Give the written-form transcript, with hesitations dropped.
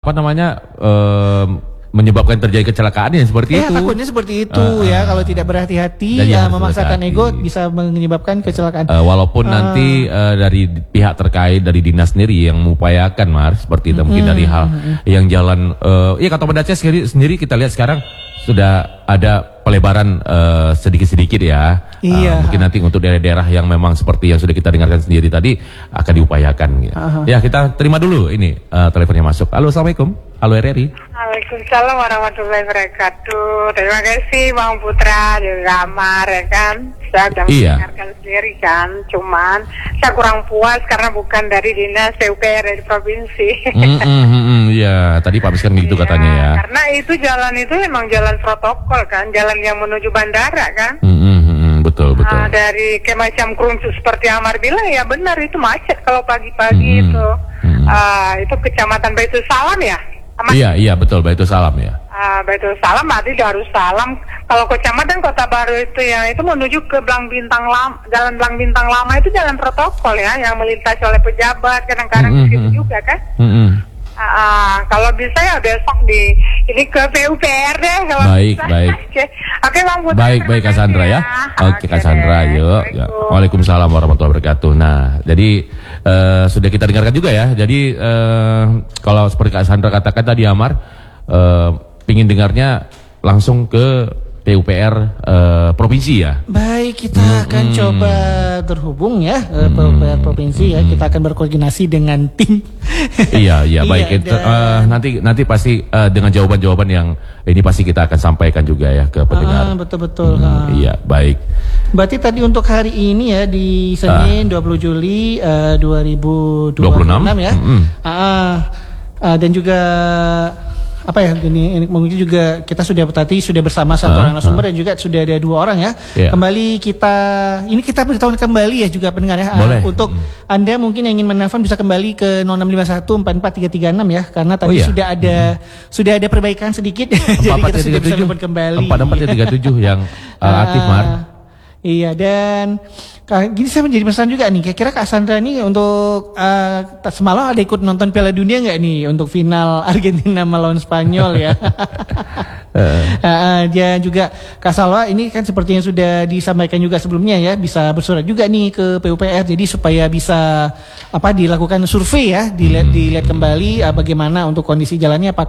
menyebabkan terjadi kecelakaan yang seperti itu. Takutnya seperti itu ya, kalau tidak berhati-hati memaksakan ego bisa menyebabkan kecelakaan. Walaupun nanti dari pihak terkait dari dinas sendiri yang mengupayakan seperti itu, mungkin dari hal yang jalan kata Banda Aceh sendiri kita lihat sekarang sudah ada pelebaran sedikit-sedikit ya. Mungkin nanti untuk daerah-daerah yang memang seperti yang sudah kita dengarkan sendiri tadi akan diupayakan gitu. Ya, kita terima dulu ini teleponnya masuk. Halo, Assalamualaikum. Halo RRI. Waalaikumsalam warahmatullahi wabarakatuh. Terima kasih Bang Putra juga Amar ya kan. Saya sudah mendengarkan sendiri kan. Cuman saya kurang puas karena bukan dari dinas PUPR dari provinsi. Iya, tadi Pak Miskan gitu katanya ya. Karena itu jalan itu memang jalan protokol kan, jalan yang menuju bandara kan. Betul. Dari kayak macam keruncuk seperti Amar bilang ya benar itu macet kalau pagi-pagi itu. Itu Kecamatan Baitul Salam ya. Iya betul, Baitul Salam ya. Baitul Salam berarti Darussalam. Kalau Kecamatan Kota Baru itu ya itu menuju ke Blang Bintang Lama, Jalan Blang Bintang Lama itu jalan protokol ya yang melintasi oleh pejabat kadang-kadang begitu juga kan. Kalau bisa ya besok ini ke PUPR deh kalau bisa. Baik. Oke Bang Putra. Baik Cassandra ya. Oke Cassandra, yuk. Ya. Waalaikumsalam warahmatullahi wabarakatuh. Nah, jadi sudah kita dengarkan juga ya. Jadi kalau seperti Cassandra katakan tadi Amar, pingin dengarnya langsung ke PUPR provinsi ya. Baik, kita akan coba terhubung ya PUPR provinsi ya. Kita akan berkoordinasi dengan tim. Iya baik. Nanti pasti dengan jawaban-jawaban yang ini pasti kita akan sampaikan juga ya ke pendengar. Betul. Iya baik. Berarti tadi untuk hari ini ya di Senin 20 Juli 2026 ya. Dan juga ini mungkin juga kita sudah bersama satu orang narasumber dan juga sudah ada 2 orang ya. Kembali kita beritahu kembali ya juga pendengar ya. Untuk Anda mungkin yang ingin menelpon bisa kembali ke 0651 44336 ya, karena tadi sudah ada perbaikan sedikit. Jadi kita sudah bisa menelpon kembali. 4437 yang aktif Iya, dan gini saya menjadi penasaran juga nih, kira-kira Kak Sandra nih untuk semalam ada ikut nonton Piala Dunia nggak nih untuk final Argentina melawan Spanyol ya? Dia juga Kak Salwa ini kan seperti yang sudah disampaikan juga sebelumnya ya, bisa bersurat juga nih ke PUPR jadi supaya bisa dilakukan survei ya, dilihat kembali bagaimana untuk kondisi jalannya, apakah